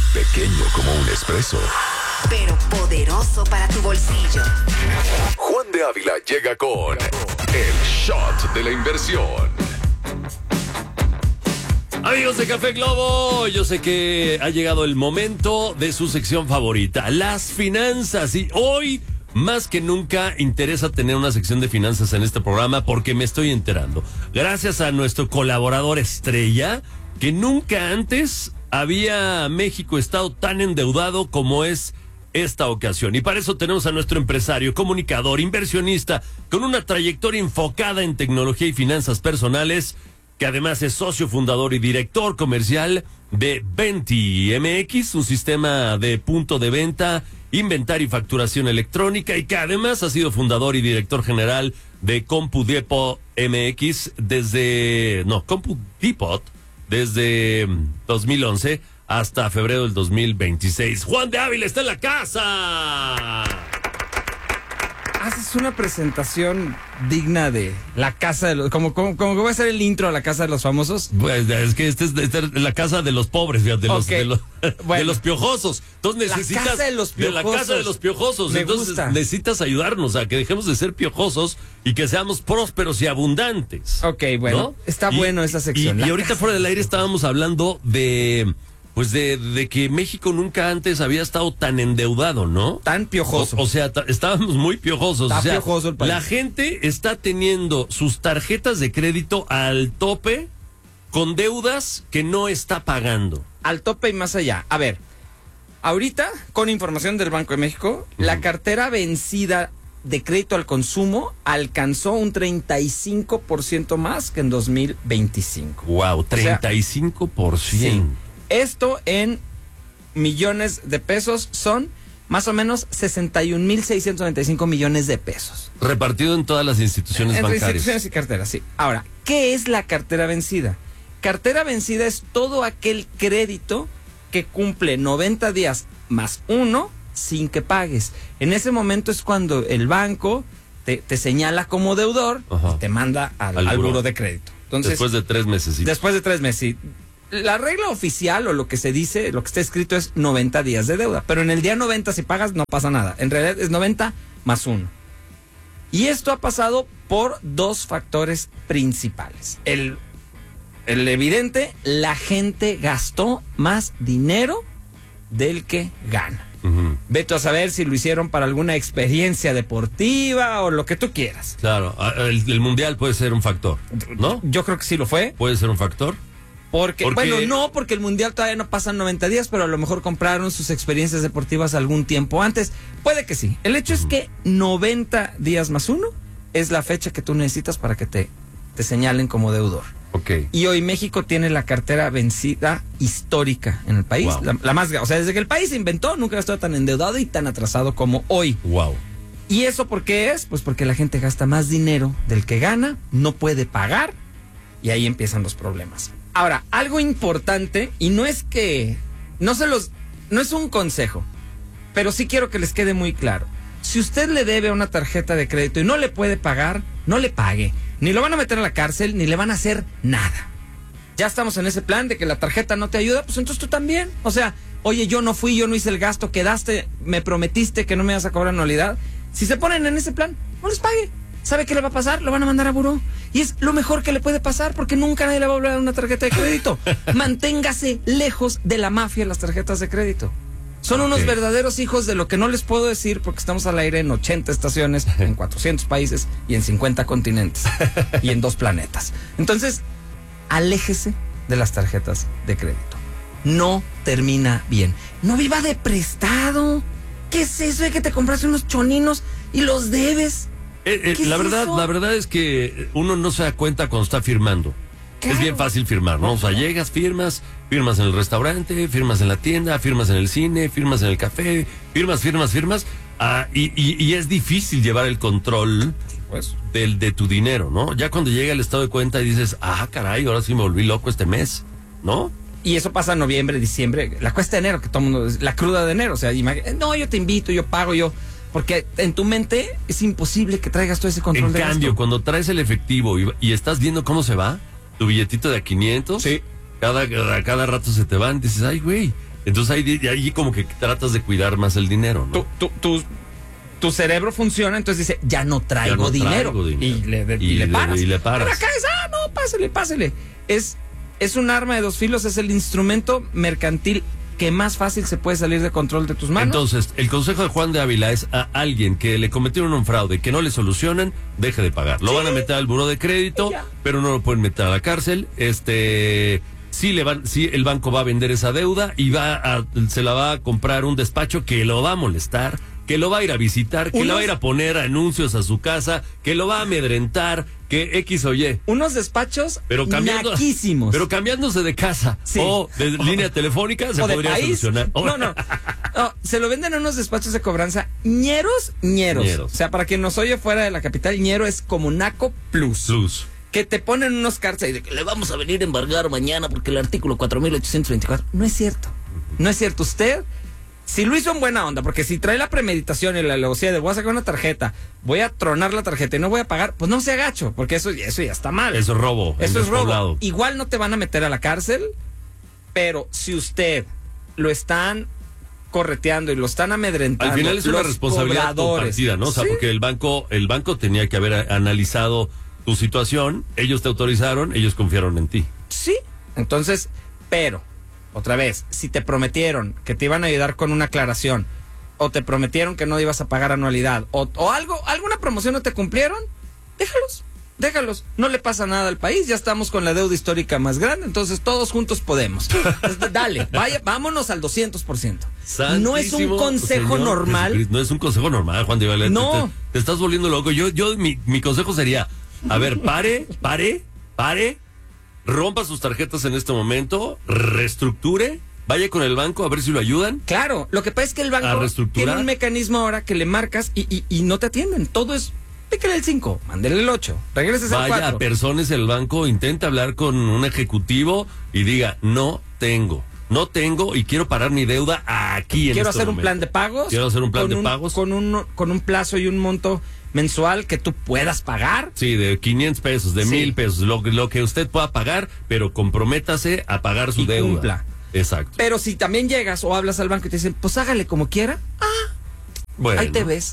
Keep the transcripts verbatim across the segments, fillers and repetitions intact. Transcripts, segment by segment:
Pequeño como un espresso, pero poderoso para tu bolsillo. Juan de Ávila llega con el shot de la inversión. Amigos de Café Globo, yo sé que ha llegado el momento de su sección favorita, las finanzas. Y hoy, más que nunca, interesa tener una sección de finanzas en este programa porque me estoy enterando. Gracias a nuestro colaborador estrella, que nunca antes había México estado tan endeudado como es esta ocasión. Y para eso tenemos a nuestro empresario, comunicador, inversionista, con una trayectoria enfocada en tecnología y finanzas personales, que además es socio fundador y director comercial de Venti M X, un sistema de punto de venta, inventario y facturación electrónica, y que además ha sido fundador y director general de CompuDepot M X desde, no, CompuDepot desde dos mil once hasta febrero del dos mil veintiséis. Juan de Ávila está en la casa. Haces una presentación digna de la casa de los... Como, como, como que voy a hacer el intro a la casa de los famosos. Pues es que esta es, esta es la casa de los pobres, de los, Okay. de, los Bueno. de los piojosos. Entonces necesitas... La casa de los piojosos. De la casa de los piojosos. Me Entonces gusta. necesitas ayudarnos a que dejemos de ser piojosos y que seamos prósperos y abundantes. Ok, bueno. ¿No? Está Y- bueno esa sección. Y, La y ahorita casa fuera del de aire los estábamos hablando de... Pues de, de que México nunca antes había estado tan endeudado, ¿no? Tan piojoso. O, o sea, ta- estábamos muy piojosos. Está o sea, piojoso el país. La gente está teniendo sus tarjetas de crédito al tope con deudas que no está pagando. Al tope y más allá. A ver, ahorita, con información del Banco de México, Ujú. la cartera vencida de crédito al consumo alcanzó un treinta y cinco por ciento más que en dos mil veinticinco. Wow, treinta y cinco por ciento. Sí. Esto en millones de pesos son más o menos sesenta y un mil seiscientos noventa y cinco millones de pesos. Repartido en todas las instituciones Entre bancarias. instituciones y carteras, sí. Ahora, ¿qué es la cartera vencida? Cartera vencida es todo aquel crédito que cumple noventa días más uno sin que pagues. En ese momento es cuando el banco te, te señala como deudor. Ajá. Y te manda al, Al al buró. buró de crédito. Entonces, Después de tres meses. sí. Después de tres meses, sí. La regla oficial o lo que se dice, lo que está escrito es noventa días de deuda. Pero en el día noventa si pagas no pasa nada. En realidad es noventa más uno. Y esto ha pasado por dos factores principales. El, el evidente, la gente gastó más dinero del que gana. Ujú. Vete a saber si lo hicieron para alguna experiencia deportiva o lo que tú quieras. Claro, a- el, el mundial puede ser un factor, ¿no? Yo creo que sí lo fue. Puede ser un factor. Porque, Porque- bueno, no, porque el Mundial todavía no pasan noventa días, pero a lo mejor compraron sus experiencias deportivas algún tiempo antes. Puede que sí. El hecho es que noventa días más uno es la fecha que tú necesitas para que te, te señalen como deudor. Ok. Y hoy México tiene la cartera vencida histórica en el país. Wow. La, la más, o sea, desde que el país se inventó, nunca ha estado tan endeudado y tan atrasado como hoy. Wow. ¿Y eso por qué es? Pues porque la gente gasta más dinero del que gana, no puede pagar y ahí empiezan los problemas. Ahora, algo importante, y no es que, no se los, no es un consejo, pero sí quiero que les quede muy claro. Si usted le debe una tarjeta de crédito y no le puede pagar, no le pague. Ni lo van a meter a la cárcel, ni le van a hacer nada. Ya estamos en ese plan de que la tarjeta no te ayuda, pues entonces tú también. O sea, oye, yo no fui, yo no hice el gasto, quedaste, me prometiste que no me ibas a cobrar anualidad. Si se ponen en ese plan, no les pague. ¿Sabe qué le va a pasar? Lo van a mandar a buró. Y es lo mejor que le puede pasar porque nunca nadie le va a volver a dar una tarjeta de crédito. Manténgase lejos de la mafia las tarjetas de crédito. Son Ok. unos verdaderos hijos de lo que no les puedo decir porque estamos al aire en ochenta estaciones, en cuatrocientos países y en cincuenta continentes y en dos planetas. Entonces, aléjese de las tarjetas de crédito. No termina bien. No viva de prestado. ¿Qué es eso de que te compraste unos choninos y los debes? Eh, eh, ¿Qué la es verdad, eso? la verdad es que uno no se da cuenta cuando está firmando. Claro. Es bien fácil firmar, ¿no? O sea, llegas, firmas, firmas en el restaurante, firmas en la tienda, firmas en el cine, firmas en el café, firmas, firmas, firmas. Ah, y, y, y es difícil llevar el control Pues, del, de tu dinero, ¿no? Ya cuando llega el estado de cuenta y dices, ah, caray, ahora sí me volví loco este mes, ¿no? y eso pasa en noviembre, diciembre, la cuesta de enero, que todo el mundo, la cruda de enero. O sea, imag- no, yo te invito, yo pago, yo. Porque en tu mente es imposible que traigas todo ese control En de cambio, gasto. cuando traes el efectivo y, y estás viendo cómo se va, tu billetito de a quinientos, Sí. cada, cada, cada rato se te van, dices, ay, güey, Entonces ahí, ahí como que tratas de cuidar más el dinero, ¿no? Tu, tu, tu, tu cerebro funciona, entonces dice, ya no traigo, Ya no dinero. traigo dinero. Y le, de- Y y le le- paras. y le paras. Pero acá es, ah, no, pásele, pásele. Es, es un arma de dos filos, es el instrumento mercantil que más fácil se puede salir de control de tus manos. Entonces, el consejo de Juan de Ávila es a alguien que le cometieron un fraude, que no le solucionan, deje de pagar. Lo Sí. van a meter al buró de crédito, Y ya. pero no lo pueden meter a la cárcel. Este, sí le van, sí el banco va a vender esa deuda y va a, se la va a comprar un despacho que lo va a molestar, que lo va a ir a visitar, que Unos- le va a ir a poner anuncios a su casa, que lo va a amedrentar, que X o Y. Unos despachos Pero cambiando, naquísimos. pero cambiándose de casa Sí. o de línea telefónica se o de podría país. solucionar. No, no. No, se lo venden a unos despachos de cobranza ñeros, ñeros. Ñeros. O sea, para quien nos oye fuera de la capital, ñero es como Naco Plus. Plus. Que te ponen unos cartas y de que le vamos a venir a embargar mañana porque el artículo cuatro mil ochocientos veinticuatro. No es cierto. No es cierto. Usted, si lo hizo en buena onda, porque si trae la premeditación y la alevosía de voy a sacar una tarjeta, voy a tronar la tarjeta y no voy a pagar, pues no se agacho, porque eso, eso ya está mal. Eso es robo. en Eso es robo. despoblado. Igual no te van a meter a la cárcel, pero si usted lo están correteando y lo están amedrentando, Al final es una los responsabilidad cobradores, compartida, ¿no? O sea, sí, porque el banco, el banco tenía que haber a- analizado tu situación, ellos te autorizaron, ellos confiaron en ti. sí. Entonces, pero, otra vez, si te prometieron que te iban a ayudar con una aclaración, o te prometieron que no ibas a pagar anualidad, o, o algo, alguna promoción no te cumplieron, déjalos. Déjalos, no le pasa nada al país, ya estamos con la deuda histórica más grande, entonces todos juntos podemos. Entonces, dale, vaya, vámonos al doscientos por ciento. No es un Santísimo consejo Señor normal. Jesucristo. No es un consejo normal, Juan de Ávila. No. Te, te- te estás volviendo loco. Yo, yo, mi, mi consejo sería, a ver, pare, pare, pare, rompa sus tarjetas en este momento, reestructure, vaya con el banco a ver si lo ayudan. Claro, lo que pasa es que el A banco reestructurar. tiene un mecanismo ahora que le marcas y, y, y no te atienden. Todo es, pícale el cinco, mándele el ocho, regreses al Vaya a cuatro. personas el banco, intenta hablar con un ejecutivo y diga, no tengo, no tengo y quiero parar mi deuda aquí en Quiero este hacer un momento. plan de pagos. Quiero hacer un plan con de pagos. Con un, con un plazo y un monto mensual que tú puedas pagar. Sí, de quinientos pesos, de Sí. mil pesos, lo, lo que usted pueda pagar, pero comprométase a pagar su Y deuda. cumpla. Exacto. Pero si también llegas o hablas al banco y te dicen, pues hágale como quiera, Bueno, ahí te ves.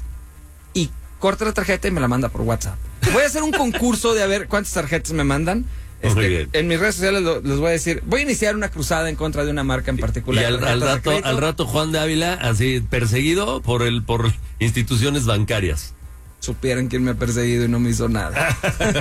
Y corta la tarjeta y me la manda por WhatsApp. Voy a hacer un concurso de a ver cuántas tarjetas me mandan. Muy Este, bien. en mis redes sociales lo- les voy a decir, voy a iniciar una cruzada en contra de una marca en Y particular. al, al tarjetas de rato, crédito. al rato Juan de Ávila, así perseguido por el, por instituciones bancarias. Supieran quién me ha perseguido y no me hizo nada.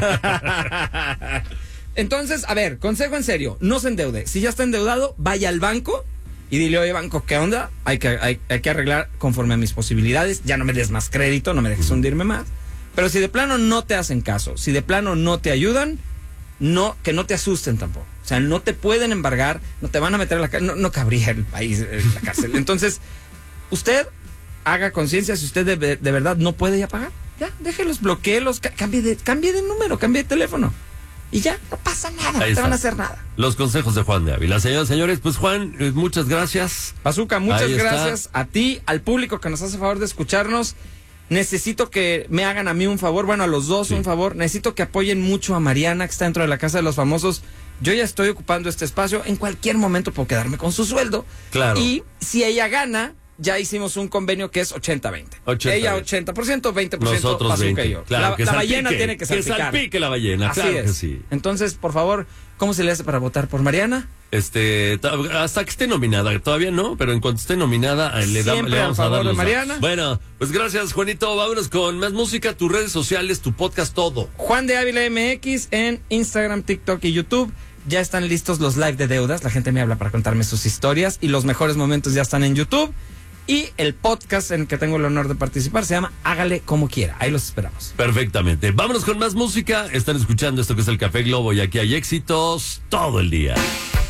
Entonces, a ver, consejo en serio, no se endeude. Si ya está endeudado, vaya al banco y dile, oye banco, ¿qué onda? Hay que, hay, hay que arreglar conforme a mis posibilidades. Ya no me des más crédito, no me dejes hundirme más. Pero si de plano no te hacen caso, si de plano no te ayudan, no, que no te asusten tampoco. O sea, no te pueden embargar, no te van a meter a la cárcel, no, no cabría el país en la cárcel. Entonces, usted haga conciencia si usted de, de verdad no puede ya pagar. Ya, déjelos, bloqueelos, ca- cambie de, cambie de número, cambie de teléfono. Y ya, no pasa nada, no Ahí te está. van a hacer nada. Los consejos de Juan de Ávila. Señoras y señores, pues Juan, eh, muchas gracias. Bazooka, muchas Ahí está. gracias a ti, al público que nos hace favor de escucharnos. Necesito que me hagan a mí un favor, bueno, a los dos Sí. un favor. Necesito que apoyen mucho a Mariana, que está dentro de la Casa de los Famosos. Yo ya estoy ocupando este espacio. En cualquier momento puedo quedarme con su sueldo. Claro. Y si ella gana, ya hicimos un convenio que es ochenta veinte. ochenta Ella veinte. ochenta por ciento, veinte por ciento Nosotros Bazooka veinte. y yo. Claro, la que la salpique, ballena tiene que salpicar. Que salpique la ballena, Así claro es. que sí. Entonces, por favor, ¿cómo se le hace para votar por Mariana? Este, ta- hasta que esté nominada, todavía no, pero en cuanto esté nominada, eh, le, da- Siempre le a vamos a, favor dar de los Mariana. datos. Bueno, pues gracias, Juanito. Vámonos con más música, tus redes sociales, tu podcast, todo. Juan de Ávila M X en Instagram, TikTok y YouTube. Ya están listos los live de deudas. La gente me habla para contarme sus historias y los mejores momentos ya están en YouTube. Y el podcast en el que tengo el honor de participar se llama Hágale como quiera. Ahí los esperamos. Perfectamente. Vámonos con más música. Están escuchando esto que es el Café Globo y aquí hay éxitos todo el día.